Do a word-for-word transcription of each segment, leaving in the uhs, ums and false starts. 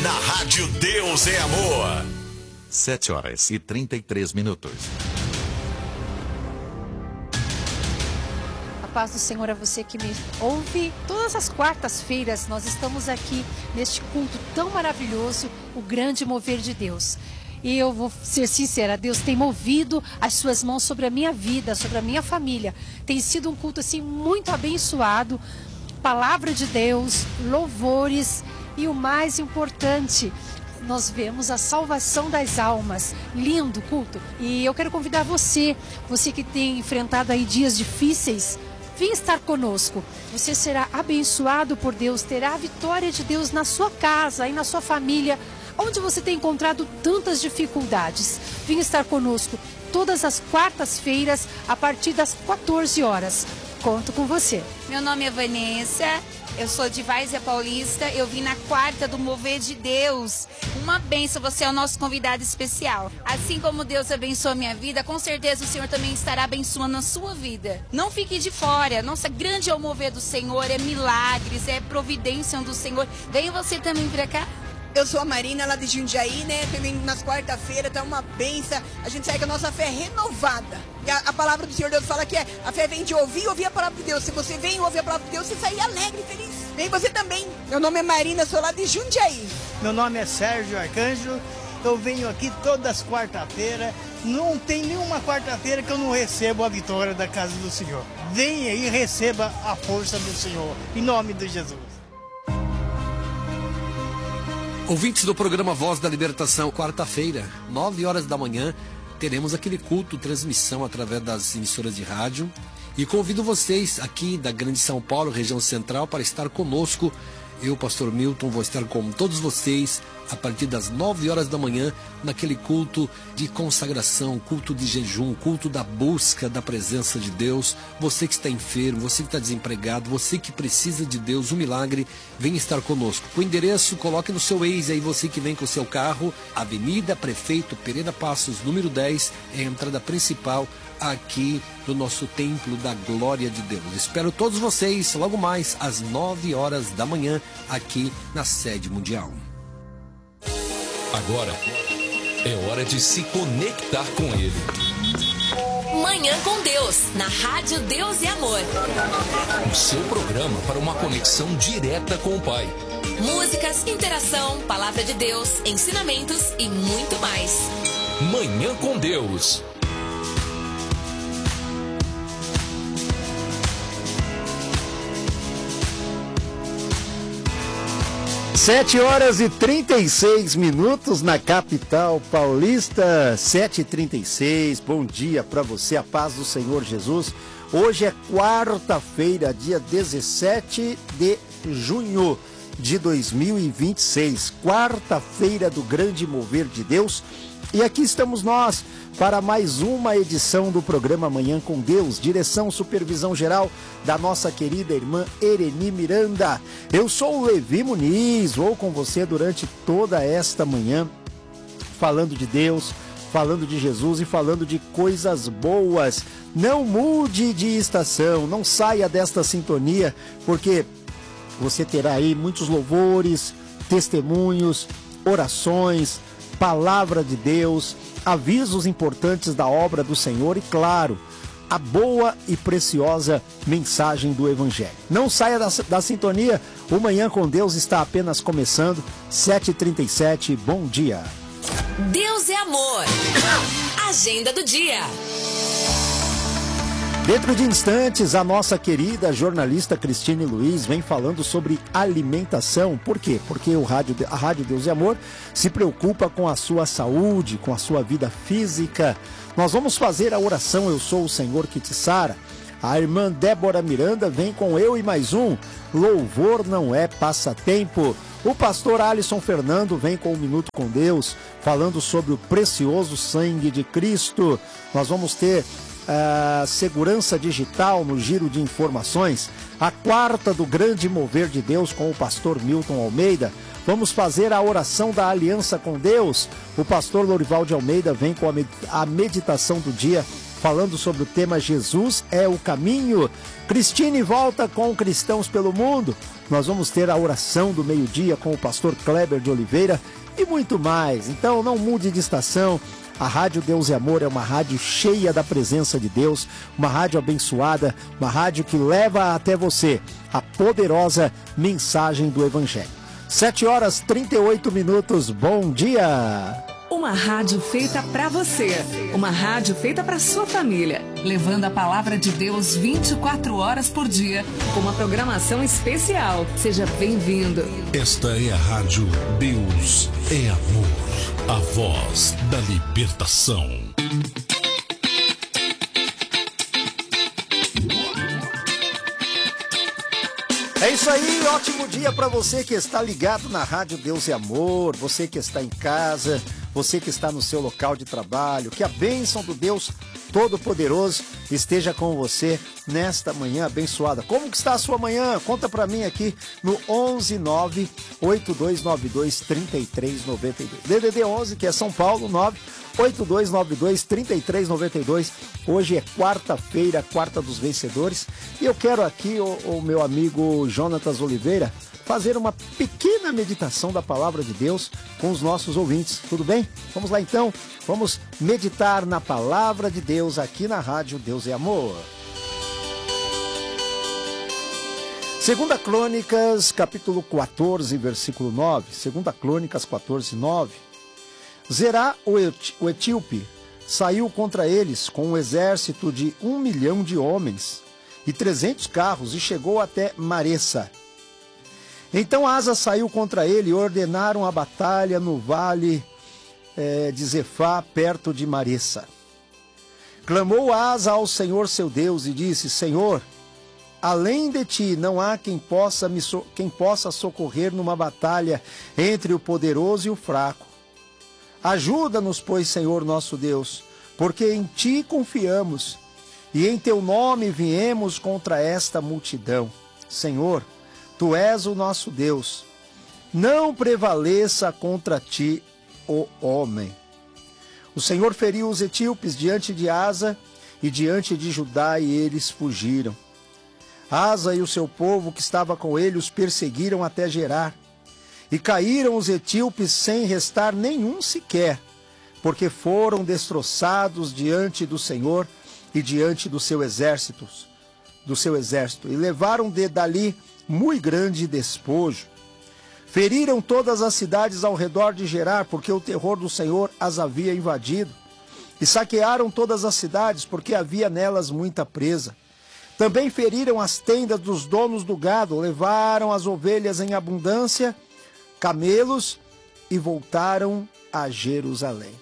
na Rádio Deus é Amor. Sete horas e trinta e três minutos. A paz do Senhor a você que me ouve. Todas as quartas-feiras nós estamos aqui neste culto tão maravilhoso, o grande mover de Deus. E eu vou ser sincera, Deus tem movido as suas mãos sobre a minha vida, sobre a minha família. Tem sido um culto assim muito abençoado. Palavra de Deus, louvores e o mais importante, nós vemos a salvação das almas. Lindo culto. E eu quero convidar você, você que tem enfrentado aí dias difíceis, vem estar conosco. Você será abençoado por Deus, terá a vitória de Deus na sua casa e na sua família, onde você tem encontrado tantas dificuldades. Vem estar conosco todas as quartas-feiras, a partir das quatorze horas. Conto com você. Meu nome é Vanessa, eu sou de Várzea Paulista, eu vim na quarta do Mover de Deus. Uma bênção, você é o nosso convidado especial. Assim como Deus abençoa a minha vida, com certeza o Senhor também estará abençoando a sua vida. Não fique de fora, nossa, grande é o mover do Senhor, é milagres, é providência do Senhor. Vem você também pra cá. Eu sou a Marina, lá de Jundiaí, né? Também nas quarta-feiras, tá uma benção. A gente sai com a nossa fé renovada. E a, a palavra do Senhor Deus fala que é, a fé vem de ouvir, ouvir a palavra de Deus. Se você vem e ouve a palavra de Deus, você sai alegre, feliz. Vem você também. Meu nome é Marina, sou lá de Jundiaí. Meu nome é Sérgio Arcanjo. Eu venho aqui todas as quarta-feiras. Não tem nenhuma quarta-feira que eu não recebo a vitória da casa do Senhor. Venha e receba a força do Senhor. Em nome de Jesus. Ouvintes do programa Voz da Libertação, quarta-feira, nove horas da manhã, teremos aquele culto, transmissão através das emissoras de rádio. E convido vocês aqui da Grande São Paulo, região central, para estar conosco. Eu, pastor Milton, vou estar com todos vocês a partir das nove horas da manhã, naquele culto de consagração, culto de jejum, culto da busca da presença de Deus. Você que está enfermo, você que está desempregado, você que precisa de Deus, um milagre, vem estar conosco. O endereço, coloque no seu Waze aí, você que vem com o seu carro, Avenida Prefeito Pereira Passos, número dez, é a entrada principal aqui do nosso Templo da Glória de Deus. Espero todos vocês logo mais às nove horas da manhã aqui na sede mundial. Agora é hora de se conectar com Ele. Manhã com Deus, na Rádio Deus e Amor. O seu programa para uma conexão direta com o Pai. Músicas, interação, palavra de Deus, ensinamentos e muito mais. Manhã com Deus. Sete horas e trinta e seis minutos na capital paulista, sete e trinta e seis, bom dia para você, a paz do Senhor Jesus. Hoje é quarta-feira, dia dezessete de junho de dois mil e vinte e seis, quarta-feira do grande mover de Deus. E aqui estamos nós para mais uma edição do programa Manhã com Deus, direção, supervisão geral da nossa querida irmã Ereni Miranda. Eu sou o Levi Muniz, vou com você durante toda esta manhã, falando de Deus, falando de Jesus e falando de coisas boas. Não mude de estação, não saia desta sintonia, porque você terá aí muitos louvores, testemunhos, orações, palavra de Deus, avisos importantes da obra do Senhor e, claro, a boa e preciosa mensagem do Evangelho. Não saia da, da sintonia, o Manhã com Deus está apenas começando, sete e trinta e sete, bom dia. Deus é amor. Agenda do dia. Dentro de instantes, a nossa querida jornalista Cristine Luiz vem falando sobre alimentação. Por quê? Porque o rádio, a Rádio Deus e Amor se preocupa com a sua saúde, com a sua vida física. Nós vamos fazer a oração Eu Sou o Senhor que te sara. A irmã Débora Miranda vem com Eu e Mais Um. Louvor não é passatempo. O pastor Alisson Fernando vem com um Minuto com Deus, falando sobre o precioso sangue de Cristo. Nós vamos ter Uh, segurança digital no giro de informações, a quarta do grande mover de Deus com o pastor Milton Almeida. Vamos fazer a oração da aliança com Deus. O pastor Lorival de Almeida vem com a meditação do dia falando sobre o tema Jesus é o caminho. Cristine volta com Cristãos pelo Mundo. Nós vamos ter a oração do meio-dia com o pastor Kleber de Oliveira e muito mais. Então não mude de estação. A Rádio Deus e Amor é uma rádio cheia da presença de Deus, uma rádio abençoada, uma rádio que leva até você a poderosa mensagem do Evangelho. sete horas e trinta e oito minutos, bom dia! Uma rádio feita para você, uma rádio feita para sua família, levando a palavra de Deus vinte e quatro horas por dia, com uma programação especial. Seja bem-vindo. Esta é a Rádio Deus é Amor, a voz da libertação. É isso aí, ótimo dia para você que está ligado na Rádio Deus e Amor, você que está em casa, você que está no seu local de trabalho, que a bênção do Deus Todo-Poderoso esteja com você nesta manhã abençoada. Como que está a sua manhã? Conta para mim aqui no onze nove oito dois nove dois três três nove dois. D D D onze, que é São Paulo, nove oito dois nove dois três três nove dois. Hoje é quarta-feira, quarta dos vencedores, e eu quero aqui, o, o meu amigo Jonatas Oliveira, fazer uma pequena meditação da palavra de Deus com os nossos ouvintes. Tudo bem? Vamos lá então, vamos meditar na palavra de Deus aqui na Rádio Deus é Amor. Segunda Crônicas, capítulo quatorze, versículo nove. Segunda Crônicas quatorze, nove. Zerá, o etíope, saiu contra eles com um exército de um milhão de homens e trezentos carros e chegou até Maressa. Então Asa saiu contra ele e ordenaram a batalha no vale é, de Zefá, perto de Maressa. Clamou Asa ao Senhor seu Deus e disse: Senhor, além de ti não há quem possa, me so quem possa socorrer numa batalha entre o poderoso e o fraco. Ajuda-nos, pois, Senhor nosso Deus, porque em ti confiamos e em teu nome viemos contra esta multidão. Senhor, tu és o nosso Deus. Não prevaleça contra ti o homem. O Senhor feriu os etíopes diante de Asa e diante de Judá, e eles fugiram. Asa e o seu povo que estava com ele os perseguiram até Gerar. E caíram os etíopes sem restar nenhum sequer, porque foram destroçados diante do Senhor e diante do seu exército, do seu exército, e levaram de dali muito grande despojo. Feriram todas as cidades ao redor de Gerar, porque o terror do Senhor as havia invadido. E saquearam todas as cidades, porque havia nelas muita presa. Também feriram as tendas dos donos do gado, levaram as ovelhas em abundância, camelos, e voltaram a Jerusalém.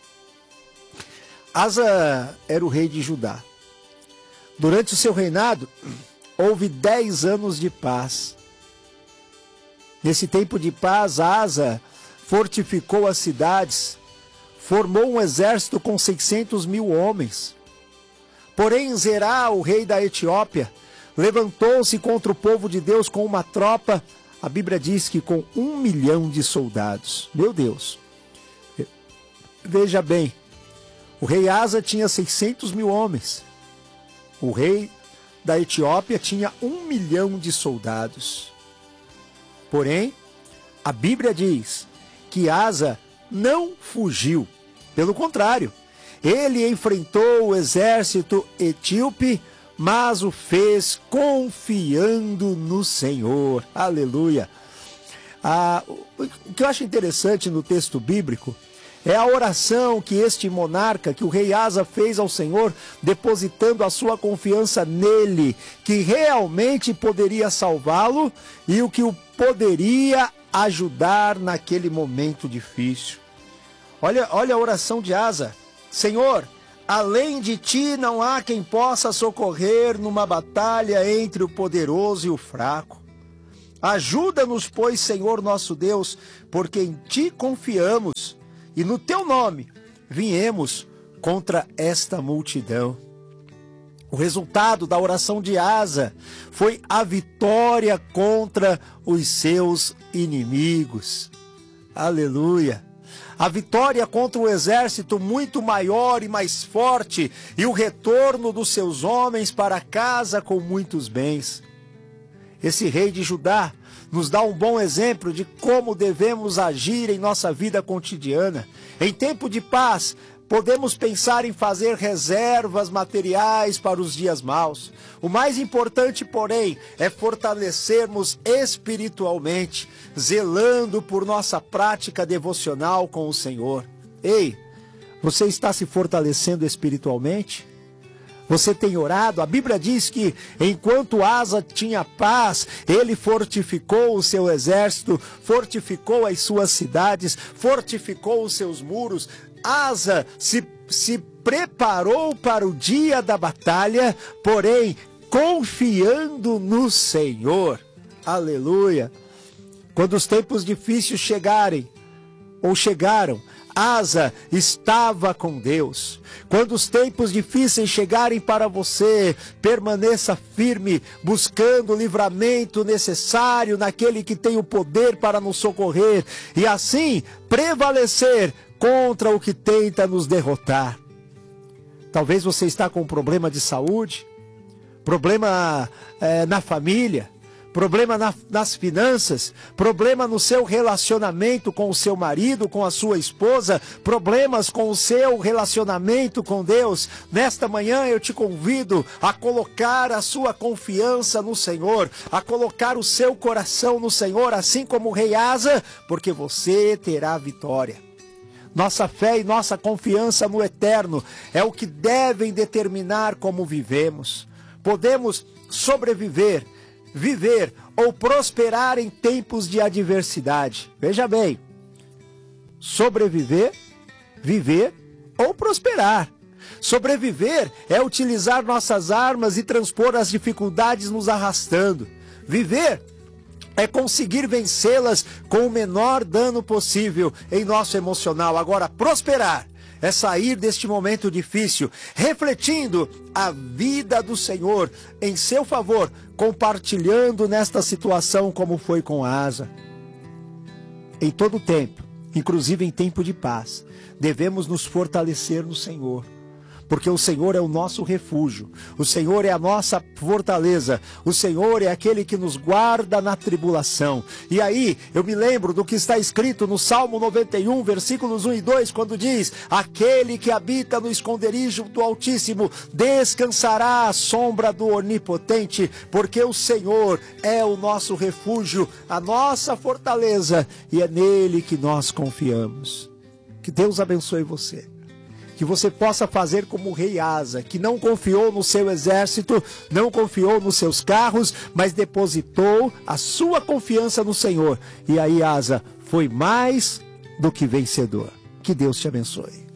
Asa era o rei de Judá. Durante o seu reinado, houve dez anos de paz. Nesse tempo de paz, Asa fortificou as cidades, formou um exército com seiscentos mil homens. Porém, Zerá, o rei da Etiópia, levantou-se contra o povo de Deus com uma tropa. A Bíblia diz que com um milhão de soldados. Meu Deus! Veja bem, o rei Asa tinha seiscentos mil homens. O rei da Etiópia tinha um milhão de soldados. Porém, a Bíblia diz que Asa não fugiu. Pelo contrário, ele enfrentou o exército etíope, mas o fez confiando no Senhor. Aleluia! Ah, o que eu acho interessante no texto bíblico é a oração que este monarca, que o rei Asa fez ao Senhor, depositando a sua confiança nele, que realmente poderia salvá-lo e o que o poderia ajudar naquele momento difícil. Olha, olha a oração de Asa. Senhor, além de ti não há quem possa socorrer numa batalha entre o poderoso e o fraco. Ajuda-nos, pois, Senhor nosso Deus, porque em ti confiamos e no teu nome viemos contra esta multidão. O resultado da oração de Asa foi a vitória contra os seus inimigos. Aleluia! a vitória contra um exército muito maior e mais forte, e o retorno dos seus homens para casa com muitos bens. Esse rei de Judá nos dá um bom exemplo de como devemos agir em nossa vida cotidiana. Em tempo de paz, podemos pensar em fazer reservas materiais para os dias maus. O mais importante, porém, é fortalecermos espiritualmente, zelando por nossa prática devocional com o Senhor. Ei, você está se fortalecendo espiritualmente? Você tem orado? A Bíblia diz que enquanto Asa tinha paz, ele fortificou o seu exército, fortificou as suas cidades, fortificou os seus muros. Asa se, se preparou para o dia da batalha, porém confiando no Senhor. Aleluia! Quando os tempos difíceis chegarem, ou chegaram, Asa estava com Deus. Quando os tempos difíceis chegarem para você, permaneça firme, buscando o livramento necessário naquele que tem o poder para nos socorrer, e assim prevalecer contra o que tenta nos derrotar. Talvez você está com um problema de saúde, problema é, na família, problema na, nas finanças, problema no seu relacionamento com o seu marido, com a sua esposa, problemas com o seu relacionamento com Deus. Nesta manhã eu te convido a colocar a sua confiança no Senhor, a colocar o seu coração no Senhor, assim como o rei Asa, porque você terá vitória. Nossa fé e nossa confiança no eterno é o que devem determinar como vivemos. Podemos sobreviver, viver ou prosperar em tempos de adversidade. Veja bem, sobreviver, viver ou prosperar. Sobreviver é utilizar nossas armas e transpor as dificuldades nos arrastando. Viver é conseguir vencê-las com o menor dano possível em nosso emocional. Agora, prosperar é sair deste momento difícil, refletindo a vida do Senhor em seu favor, compartilhando nesta situação como foi com Asa. Em todo tempo, inclusive em tempo de paz, devemos nos fortalecer no Senhor. Porque o Senhor é o nosso refúgio, o Senhor é a nossa fortaleza, o Senhor é aquele que nos guarda na tribulação. E aí, eu me lembro do que está escrito no Salmo noventa e um, versículos um e dois, quando diz: aquele que habita no esconderijo do Altíssimo descansará à sombra do Onipotente, porque o Senhor é o nosso refúgio, a nossa fortaleza, e é nele que nós confiamos. Que Deus abençoe você. Que você possa fazer como o rei Asa, que não confiou no seu exército, não confiou nos seus carros, mas depositou a sua confiança no Senhor. E aí Asa foi mais do que vencedor. Que Deus te abençoe.